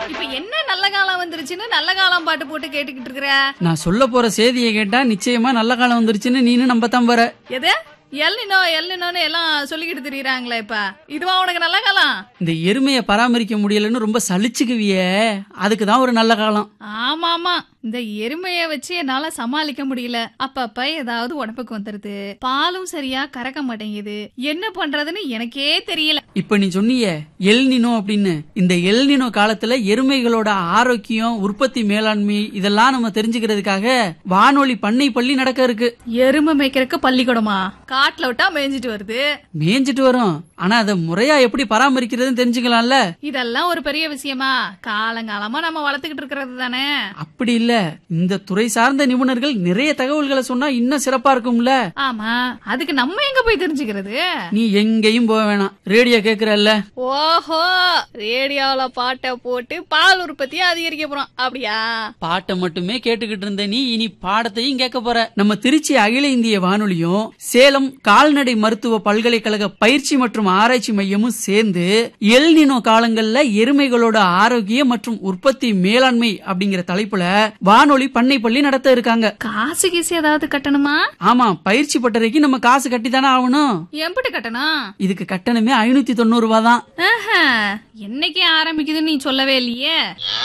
இப்ப என்ன நல்ல காலம் வந்துருச்சுன்னு நல்ல காலம் பாட்டு போட்டு கேட்டுக்கிட்டு இருக்கிற? நான் சொல்ல போற செய்தியை கேட்டா நிச்சயமா நல்ல காலம் வந்துருச்சுன்னு நீனு நம்பத்தான் போற. எது எல்லினோன்னு எல்லாம் சொல்லிக்கிட்டு திரியறாங்களே, இப்ப இதுவா உனக்கு நல்ல காலம்? இந்த எருமையை பராமரிக்க முடியலன்னு ரொம்ப சலிச்சுக்குவியே, அதுக்குதான் ஒரு நல்ல காலம். ஆமா ஆமா, இந்த எருமைய வச்சு என்னால சமாளிக்க முடியல. அப்பப்ப ஏதாவது உடம்புக்கு வந்துருது, பாலும் சரியா கறக்க மாட்டேங்குது, என்ன பண்றதுன்னு எனக்கே தெரியல. இப்ப நீ சொன்னியே எல்னினோ அப்படின்னு, இந்த எல்னினோ காலத்துல எருமைகளோட ஆரோக்கியம், உற்பத்தி மேலாண்மை இதெல்லாம் நம்ம தெரிஞ்சுக்கிறதுக்காக வானொலி பண்ணை பள்ளி நடக்க இருக்கு. எருமை மேய்க்கிறதுக்கு பள்ளிக்கூடமா? காட்டுல விட்டா மேய்ஞ்சிட்டு வருது. மேய்ஞ்சிட்டு வரும், ஆனா அதை முறையா எப்படி பராமரிக்கிறதுன்னு தெரிஞ்சுக்கலாம்ல. இதெல்லாம் ஒரு பெரிய விஷயமா? காலங்காலமா நம்ம வளர்த்துக்கிட்டு இருக்கிறது தானே. அப்படி இல்ல, இந்த துறை சார்ந்த நிபுணர்கள் நிறைய தகவல்களை சொன்னா இன்னும் சிறப்பா இருக்கும்ல. ஆமா, அதுக்கு நம்ம எங்க போய் தெரிஞ்சுக்கிறது? நீ எங்கேயும் போக வேணாம், ரேடியோ கேக்குறல்ல. ஓஹோ, ரேடியோல பாட்டை போட்டு பால் உற்பத்தியை அதிகரிக்க போறோம் அப்படியா? பாட்டை மட்டுமே கேட்டுக்கிட்டு இருந்த நீ இனி பாடத்தையும் கேட்க போற. நம்ம திருச்சி அகில இந்திய வானொலியும் சேலம் கால்நடை மருத்துவ பல்கலைக்கழக பயிற்சி மற்றும் ஆராய்ச்சி மையமும் சேர்ந்து எல்னினோ காலங்கள்ல எருமைகளோட ஆரோக்கியம் மற்றும் உற்பத்தி மேலாண்மை அப்படிங்கிற தலைப்புல வானொலி பண்ணை பள்ளி நடத்த இருக்காங்க. காசு கீசு ஏதாவது கட்டணுமா? ஆமா, பயிற்சி பட்டறைக்கு நம்ம காசு கட்டி தானே ஆகணும். எம்பிட்டு கட்டணும்? இதுக்கு கட்டணமே 590 ரூபாய் தான். என்னைக்கே ஆரம்பிக்குதுன்னு நீ சொல்லவே இல்லையே.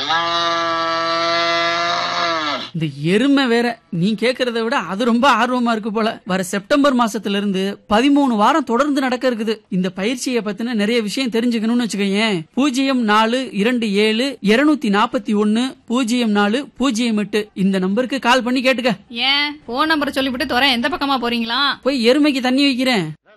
இந்த எருமை வேற, நீ கேக்குறத விட அது ரொம்ப ஆர்வமா இருக்கு போல. வர செப்டம்பர் மாசத்துல இருந்து 13 வாரம் தொடர்ந்து நடக்க இருக்குது. இந்த பயிற்சியை பத்தின நிறைய விஷயம் தெரிஞ்சுக்கணும்னு வச்சுக்கோயேன். 0427 இந்த நம்பருக்கு கால் பண்ணி கேட்டுக்க. ஏன் போன் நம்பர் சொல்லிவிட்டு தோற எந்த பக்கமா போறீங்களா? போய் எருமைக்கு தண்ணி வைக்கிறேன்.